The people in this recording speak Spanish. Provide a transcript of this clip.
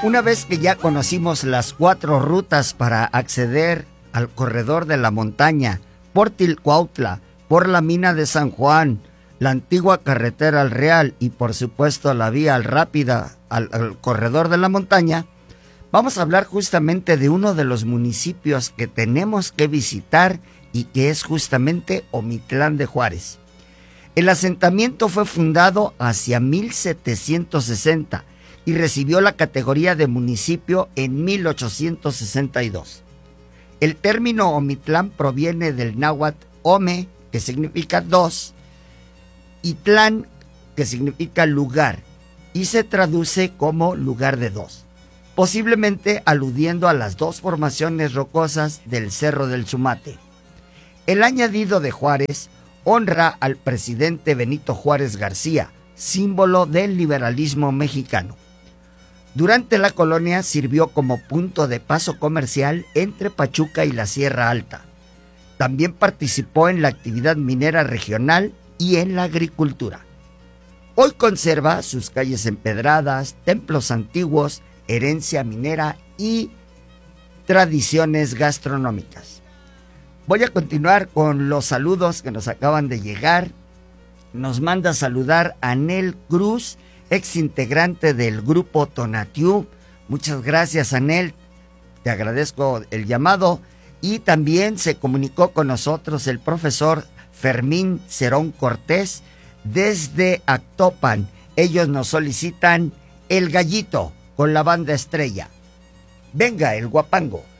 Una vez que ya conocimos las 4 rutas para acceder al corredor de la montaña, por Tilcuautla, por la mina de San Juan, la antigua carretera al Real y por supuesto la vía rápida al corredor de la montaña, vamos a hablar justamente de uno de los municipios que tenemos que visitar y que es justamente Omitlán de Juárez. El asentamiento fue fundado hacia 1760 y recibió la categoría de municipio en 1862. El término Omitlán proviene del náhuatl Ome, que significa dos, y Tlán, que significa lugar, y se traduce como lugar de dos, posiblemente aludiendo a las dos formaciones rocosas del Cerro del Sumate. El añadido de Juárez honra al presidente Benito Juárez García, símbolo del liberalismo mexicano. Durante la colonia sirvió como punto de paso comercial entre Pachuca y la Sierra Alta. También participó en la actividad minera regional y en la agricultura. Hoy conserva sus calles empedradas, templos antiguos, herencia minera y tradiciones gastronómicas. Voy a continuar con los saludos que nos acaban de llegar. Nos manda saludar a Anel Cruz, ex integrante del grupo Tonatiuh. Muchas gracias, Anel. Te agradezco el llamado. Y también se comunicó con nosotros el profesor Fermín Cerón Cortés desde Actopan. Ellos nos solicitan El Gallito con la banda Estrella. Venga, el guapango.